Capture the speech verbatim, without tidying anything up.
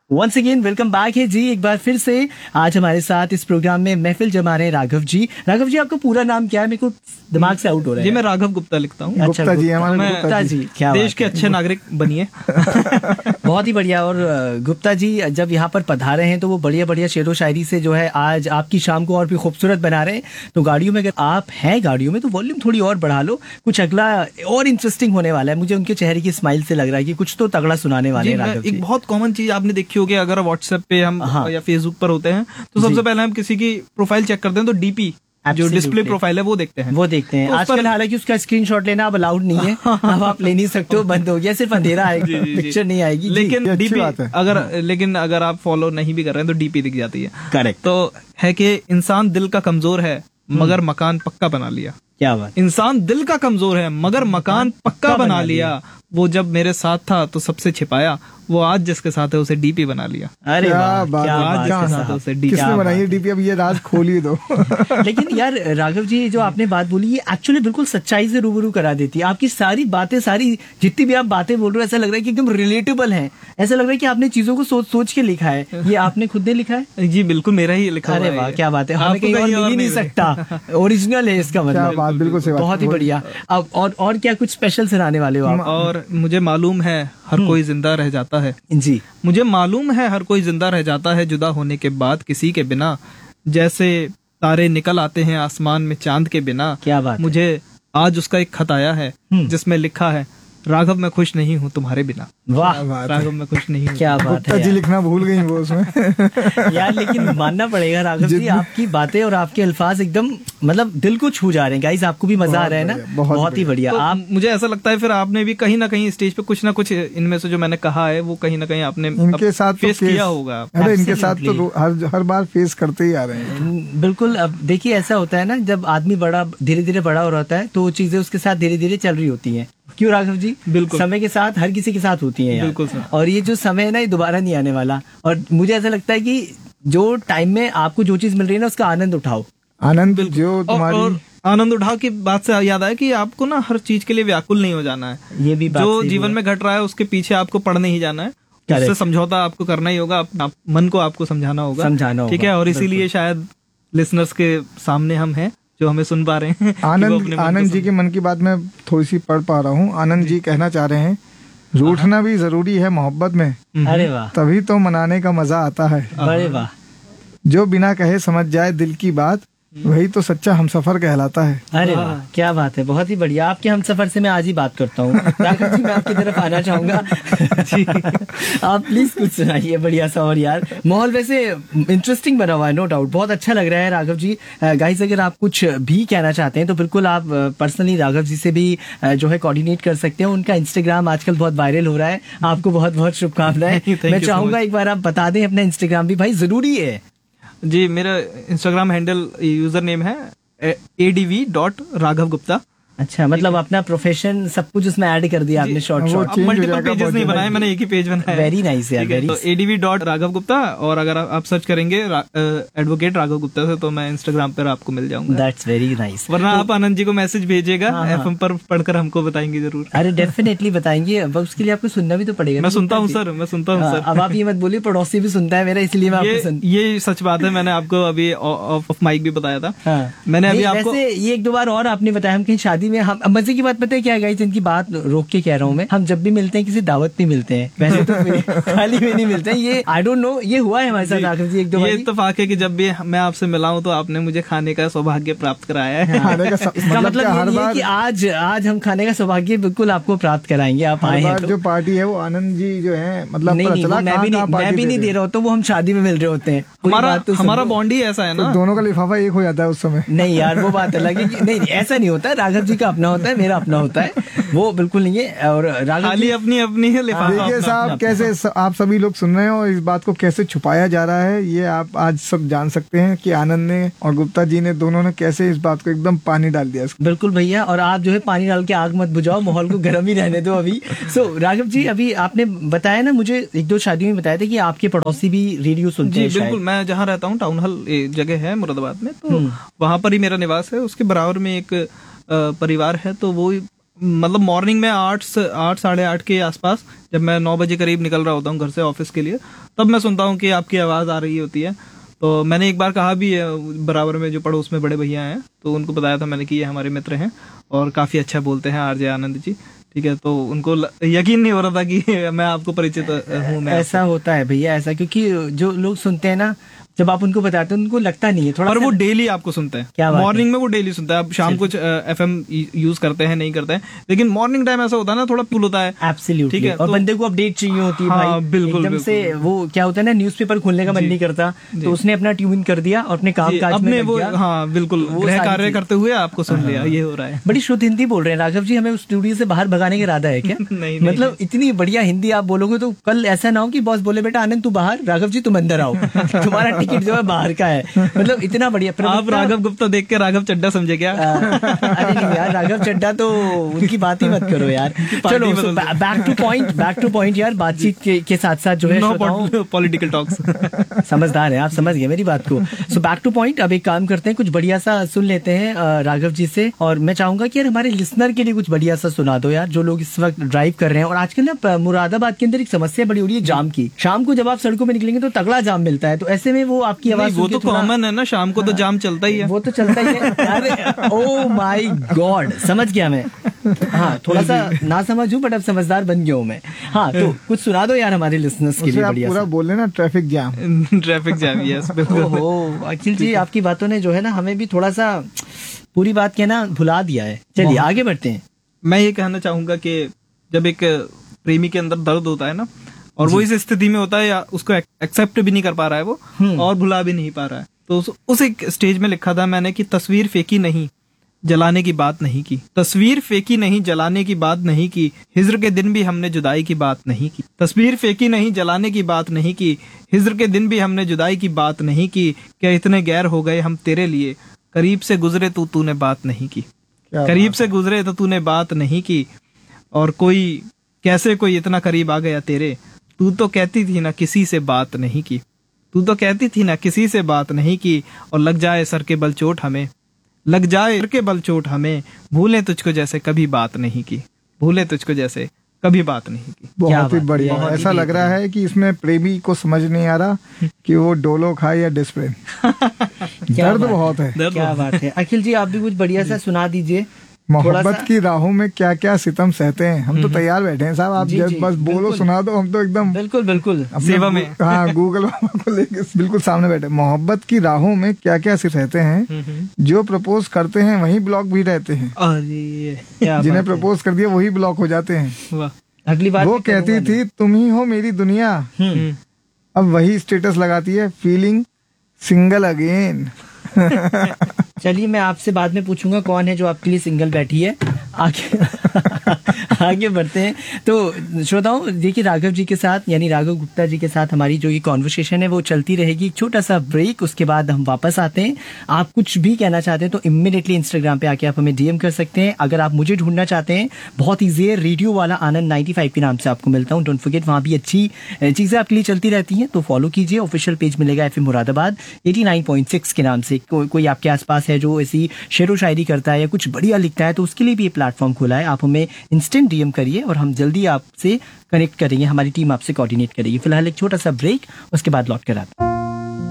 Once again welcome back है जी, एक बार फिर से आज हमारे साथ इस प्रोग्राम में महफिल जमा रहे हैं राघव जी। राघव जी, आपका पूरा नाम क्या है? मेरे को दिमाग से आउट हो रहा है। जी, मैं राघव गुप्ता लिखता हूँ। अच्छा, गुप्ता जी, हमारे मैं गुप्ता जी, क्या देश के अच्छे नागरिक बनिए। बहुत ही बढ़िया। और गुप्ता जी जब यहाँ पर पधारे हैं तो वो बढ़िया बढ़िया शेरो शायरी से जो है आज आपकी शाम को और भी खूबसूरत बना रहे हैं। तो गाड़ियों में अगर आप हैं गाड़ियों में तो वॉल्यूम थोड़ी और बढ़ा लो, कुछ अगला और इंटरेस्टिंग होने वाला है। मुझे उनके चेहरे की स्माइल से लग रहा है कि कुछ तो तगड़ा सुनाने वाले हैं राघव जी। एक बहुत कॉमन चीज आपने देखी होगी, अगर व्हाट्सएप पे हम हाँ। या फेसबुक पर होते हैं तो सबसे पहले हम किसी की प्रोफाइल चेक करते हैं तो डीपी जो डिस्प्ले प्रोफाइल है वो देखते हैं वो देखते हैं तो आजकल। हालांकि उसका स्क्रीनशॉट लेना अब अलाउड नहीं है, अब आप ले नहीं सकते हो, बंद हो गया, सिर्फ अंधेरा आएगा, पिक्चर नहीं आएगी। लेकिन डीपी अगर लेकिन अगर आप फॉलो नहीं भी कर रहे हैं तो डीपी दिख जाती है। करेक्ट। तो है कि इंसान दिल का कमजोर है मगर मकान पक्का बना लिया। क्या बात। इंसान दिल का कमजोर है मगर मकान पक्का बना लिया। वो जब मेरे साथ था तो सबसे छिपाया, वो आज जिसके साथ है उसे डीपी बना लिया। अरे क्या वाह, बात क्या है, बात क्या है बात साहब। है, डीपी किसने बनाई है डीपी? अब ये राज खोल ही दो। लेकिन यार राघव जी, जो आपने बात बोली ये एक्चुअली बिल्कुल सच्चाई से रूबरू करा देती है। आपकी सारी बातें, सारी जितनी भी आप बातें बोल रहे हो, ऐसा लग रहा है कि एकदम रिलेटेबल है। ऐसा लग रहा है कि आपने चीजों को सोच सोच के लिखा है। ये आपने खुद ने लिखा है? जी बिल्कुल, मेरा ही लिखा हुआ है। अरे वाह, क्या बात है। हमें आपको कहीं और कहीं मिल और ही नहीं नहीं सकता, ओरिजिनल है इसका क्या मतलब। बात, बिल्कुल सही बात। बहुत ही बढ़िया। अब और और क्या कुछ स्पेशल सुनाने वाले हो आप? और मुझे मालूम है हर कोई जिंदा रह जाता है। जी, मुझे मालूम है हर कोई जिंदा रह जाता है जुदा होने के बाद किसी के बिना। जैसे तारे निकल आते हैं आसमान में चांद के बिना। क्या बात है। मुझे आज उसका एक खत आया है जिसमें लिखा है, राघव मैं खुश नहीं हूँ तुम्हारे बिना। वाह, राघव मैं खुश नहीं हूँ। क्या बात गुप्ता है जी यार। लिखना भूल गई वो उसमें। यार लेकिन मानना पड़ेगा राघव जी, आपकी बातें और आपके अल्फाज एकदम मतलब दिल को छू जा रहे हैं। गाइस, आपको भी मजा आ रहा है ना? बहुत बहुत ही बढ़िया। तो आप मुझे ऐसा लगता है फिर आपने भी कहीं ना कहीं स्टेज पे कुछ ना कुछ इनमें से जो मैंने कहा है वो कहीं ना कहीं आपने इनके साथ फेस तो किया होगा। अरे इनके साथ तो हर हर बार फेस करते ही आ रहे हैं। बिल्कुल। अब देखिए ऐसा होता है ना, जब आदमी बड़ा धीरे धीरे बड़ा हो रहा है तो चीजें उसके साथ धीरे धीरे चल रही होती हैं। क्यों राघव जी? बिल्कुल। समय के साथ हर किसी के साथ होती है यार। बिल्कुल सर। और ये जो समय है ना, ये दोबारा नहीं आने वाला। और मुझे ऐसा लगता है कि जो टाइम में आपको जो चीज मिल रही है ना, उसका आनंद उठाओ। आनंद जो और, तुम्हारी और आनंद उठाओ की बात से याद आया कि आपको ना हर चीज के लिए व्याकुल नहीं हो जाना है। ये भी बात जो सही जीवन है। में घट रहा है उसके पीछे आपको पढ़ने ही जाना है। Correct। उससे समझौता आपको करना ही होगा, आप, आप, मन को आपको समझाना होगा। समझाना ठीक होगा, है। और इसीलिए शायद लिसनर्स के सामने हम हैं जो हमें सुन पा रहे हैं। कि वो आनंद अपने मन को आनंद जी के मन की बात मैं थोड़ी सी पढ़ पा रहा हूँ। आनंद जी कहना चाह रहे हैं, रूठना भी जरूरी है मोहब्बत में, अरे वाह, तभी तो मनाने का मजा आता है। अरे वाह, जो बिना कहे समझ जाए दिल की बात, वही तो सच्चा हमसफर कहलाता है। अरे वाह, क्या बात है। बहुत ही बढ़िया। आपके हम सफर से मैं आज ही बात करता हूँ। राघव जी, मैं आपकी तरफ आना चाहूंगा। जी, आप प्लीज कुछ सुनाइए बढ़िया सा। और यार माहौल वैसे इंटरेस्टिंग बना हुआ है, नो डाउट, बहुत अच्छा लग रहा है राघव जी। गाइस, अगर आप कुछ भी कहना चाहते हैं तो बिल्कुल आप पर्सनली राघव जी से भी जो है कोऑर्डिनेट कर सकते हैं। उनका इंस्टाग्राम आजकल बहुत वायरल हो रहा है। आपको बहुत बहुत शुभकामनाएं। मैं चाहूंगा एक बार आप बता दें अपना इंस्टाग्राम भी, भाई जरूरी है। जी, मेरा इंस्टाग्राम हैंडल यूजर नेम है एडीवी डॉट राघव गुप्ता। अच्छा, मतलब अपना प्रोफेशन सब कुछ उसमें ऐड कर दिया आपने, शॉर्ट शॉर्ट। मल्टीपल पेजेस नहीं बनाए मैंने, एक ही पेज बनाया। वेरी नाइस यार, वेरी। तो एडीवी डॉट राघव गुप्ता, और अगर आप सर्च करेंगे एडवोकेट राघव गुप्ता से तो मैं इंस्टाग्राम पर आपको मिल जाऊंगा। That's very nice. वरना आप आनंद जी को मैसेज भेजिएगा, एफएम पर पढ़कर हमको बताएंगे जरूर। अरे डेफिनेटली बताएंगे। अब उसके लिए आपको सुनना भी तो पड़ेगा। मैं सुनता हूँ सर, मैं सुनता हूँ सर। अब आप ये मत बोलिए पड़ोसी भी सुनता है मेरा, इसलिए मैं आपको सुन। ये सच बात है, मैंने आपको अभी ऑफ माइक भी बताया था। मैंने अभी आपको ये एक दो बार और आपने बताया, हम कहीं शादी में, हम मजे की बात पता है क्या है गाइस, इनकी बात रोक के कह रहा हूँ मैं, हम जब भी मिलते हैं किसी दावत में मिलते हैं, वैसे तो खाली में नहीं मिलते हैं। ये आई डोंट नो, ये हुआ है हमारे साथ राघव जी एक दो बार। ये इत्तेफाक है कि जब भी मैं आपसे मिला हूं तो आपने मुझे खाने का सौभाग्य प्राप्त कराया है। खाने का इसका मतलब ये है कि आज आज हम खाने का सौभाग्य बिल्कुल आपको प्राप्त कराएंगे। आप आए हैं तो जो पार्टी है वो आनंद जी जो है, मतलब नहीं नहीं, मैं भी नहीं मैं भी नहीं दे रहा हूँ, तो वो हम शादी में मिल रहे होते हैं। हमारा हमारा बॉन्ड ही ऐसा है ना, दोनों का लिफाफा एक हो जाता है उस समय। नहीं यार, वो बात अलग है कि नहीं, ऐसा नहीं होता है। राघव जी का अपना होता है, मेरा अपना होता है, वो बिल्कुल नहीं है। और राघव खाली अपनी अपनी है लिफाफा। देखिए साहब, कैसे आप सभी लोग सुन रहे हो, इस बात को कैसे छुपाया जा रहा है ये आप आज सब जान सकते हैं कि आनंद ने और गुप्ता जी ने दोनों ने कैसे इस बात को एकदम पानी डाल दिया। बिल्कुल भैया, और आप जो है पानी डाल के आग मत बुझाओ, माहौल को गर्म ही रहने दो अभी। सो so, राघव जी, अभी आपने बताया ना मुझे, एक दो शादियों में बताया था कि आपके पड़ोसी भी रेडियो सुनते हैं। जी बिल्कुल, मैं जहाँ रहता हूँ टाउन हॉल जगह है मुरादाबाद में, तो वहाँ पर ही मेरा निवास है। उसके बराबर में एक परिवार है, तो वो मतलब मॉर्निंग में आठ से आठ साढ़े आठ के आसपास, जब मैं नौ बजे करीब निकल रहा होता हूँ घर से ऑफिस के लिए, तब मैं सुनता हूँ कि आपकी आवाज़ आ रही होती है। तो मैंने एक बार कहा भी है, बराबर में जो पड़ोस में बड़े भैया हैं, तो उनको बताया था मैंने कि ये हमारे मित्र हैं और काफ़ी अच्छा बोलते हैं आरजे आनंद जी। ठीक है, तो उनको ल- यकीन नहीं हो रहा था कि मैं आपको परिचित हूँ। मैं ऐसा होता है भैया, ऐसा, क्योंकि जो लोग सुनते हैं ना, जब आप उनको बताते हैं उनको लगता नहीं है थोड़ा और सा- वो डेली आपको सुनते हैं। क्या बात है? मॉर्निंग में वो डेली सुनता है। अब शाम को एफएम यूज करते हैं नहीं करते हैं, लेकिन मॉर्निंग टाइम ऐसा होता है ना, थोड़ा पुल होता है। एब्सोल्युटली। ठीक है, और तो- बंदे को अपडेट चाहिए होती है हाँ, भाई, बिल्कुल, एकदम से बिल्कुल। वो क्या होता है ना, न्यूज़पेपर खोलने का मन जी, नहीं करता, जी। तो उसने अपना ट्यून कर दिया और अपने काम जी, काज में अपने लग वो गया। हाँ बिल्कुल वो गृह सारी कार्य चीज़- करते हुए आपको सुन लिया, ये हो रहा है। बड़ी शुद्ध हिंदी बोल रहे हैं राघव जी, हमें उस स्टूडियो से बाहर भगाने का इरादा है क्या? नहीं, नहीं। मतलब इतनी बढ़िया हिंदी आप बोलोगे तो कल ऐसा ना हो कि बॉस बोले बेटा आनंद तू बाहर, राघव जी तुम अंदर आओ, तुम्हारा टिकट जो है बाहर का है। मतलब इतना बढ़िया। आप राघव गुप्ता देख के राघव चड्डा समझे क्या? आ, अरे नहीं यार, राघव चड्डा तो उनकी बात ही मत करो यार। चलो बदल दो। Back two point, back two point यार, बातचीत के, के साथ साथ जो है नो श्रोताओं- पॉलिटिकल टॉक्स। समझदार है आप, समझ गए मेरी बात को। सो बैक टू पॉइंट, अब एक काम करते हैं, कुछ बढ़िया सा सुन लेते हैं अ, राघव जी से। और मैं चाहूंगा कि यार हमारे लिसनर के लिए कुछ बढ़िया सा सुना दो यार, जो लोग इस वक्त ड्राइव कर रहे हैं। और आजकल ना प- मुरादाबाद के अंदर एक समस्या बड़ी हो रही है जाम की। शाम को जब आप सड़कों में निकलेंगे तो तगड़ा जाम मिलता है, तो ऐसे में वो आपकी आवाज नहीं, वो सुन तो के थोड़ा- कॉमन है ना, शाम को तो जाम चलता ही है। वो तो चलता ही है। अरे ओ माय गॉड, समझ गया मैं। हाँ, थोड़ा सा ना समझ हूँ बट अब समझदार बन गया हूँ मैं। हाँ, तो कुछ सुना दो यार हमारे लिसनर्स के उसे लिए आप बढ़िया पूरा सा। बोले ना, traffic jam. Traffic jam, yes बिल्कुल। ओहो, अखिल जी आपकी बातों ने जो है ना हमें भी थोड़ा सा पूरी बात कहना भुला दिया है। चलिए आगे बढ़ते हैं। मैं ये कहना चाहूंगा कि जब एक प्रेमी के अंदर दर्द होता है ना, और वो इस स्थिति में होता है या उसको एक्सेप्ट भी नहीं कर पा रहा है वो, और भुला भी नहीं पा रहा है, तो उस, उस एक स्टेज में लिखा था मैंने कि तस्वीर फेंकी नहीं, जलाने की बात नहीं की। तस्वीर फेंकी नहीं, जलाने की बात नहीं की। हिज्र के दिन भी हमने जुदाई की बात नहीं की। तस्वीर फेंकी नहीं, जलाने की बात नहीं की। हिज्र के दिन भी हमने जुदाई की बात नहीं की। क्या इतने गैर हो गए हम तेरे लिए, करीब से गुजरे तो तूने बात नहीं की। क्या करीब बात से गुजरे तो तूने बात नहीं की। और कोई कैसे कोई इतना करीब आ गया तेरे, तू तो कहती थी ना किसी से बात नहीं की। तू तो कहती थी ना किसी से बात नहीं की। और लग जाए सर के बल चोट हमें, लग जाए सर के बल चोट हमें, भूले तुझको जैसे कभी बात नहीं की। भूले तुझको जैसे कभी बात नहीं की। क्या बहुत ही बात, बढ़िया। बहुत ही ऐसा लग रहा है कि इसमें प्रेमी को समझ नहीं आ रहा कि वो डोलो खाए या डिस्प्रिन। क्या दर्द बात बहुत है। दर्द क्या बात है। अखिल जी आप भी कुछ बढ़िया सा सुना दीजिए। मोहब्बत सा- की राहों में क्या क्या सितम सहते हैं। हम तो तैयार बैठे हैं साहब, आप जी, जब जी, बस बोलो बिल्कुल। सुना दो, हम तो एकदम बिल्कुल बिल्कुल। अपने सेवा गू- में। हाँ, गूगल को लेके बिल्कुल सामने बैठे। मोहब्बत की राहों में क्या क्या सिर रहते हैं, जो प्रपोज करते हैं वही ब्लॉक भी रहते हैं, अरे क्या जिन्हें बात है। प्रपोज कर दिया वही ब्लॉक हो जाते हैं। वाह। अगली बार वो मैं कहती करूंगा थी तुम ही हो मेरी दुनिया, हम्म। अब वही स्टेटस लगाती है फीलिंग सिंगल अगेन। चलिए मैं आपसे बाद में पूछूंगा कौन है जो आपके लिए सिंगल बैठी है। आगे आगे बढ़ते हैं। तो श्रोताओं देखिए, राघव जी के साथ यानी राघव गुप्ता जी के साथ हमारी जो ये कॉन्वर्सेशन है वो चलती रहेगी। छोटा सा ब्रेक, उसके बाद हम वापस आते हैं। आप कुछ भी कहना चाहते हैं तो इमीडिएटली इंस्टाग्राम पे आके आप हमें डीएम कर सकते हैं। अगर आप मुझे ढूंढना चाहते हैं, बहुत ईजी है, रेडियो वाला आनंद नाइन्टी फाइव के नाम से आपको मिलता हूँ। डोंट फॉरगेट, वहाँ भी अच्छी चीजें आपके लिए चलती रहती हैं, तो फॉलो कीजिए। ऑफिशियल पेज मिलेगा FM Moradabad eighty nine point six के नाम से। को, कोई आपके आसपास है जो ऐसी शेरो शायरी करता है या कुछ बढ़िया लिखता है, तो उसके लिए भी ये प्लेटफॉर्म खुला है। आप हमें इंस्टेंट डीएम करिए और हम जल्दी आपसे कनेक्ट करेंगे, हमारी टीम आपसे कोऑर्डिनेट करेगी। फिलहाल एक छोटा सा ब्रेक, उसके बाद लौट कर आते हैं।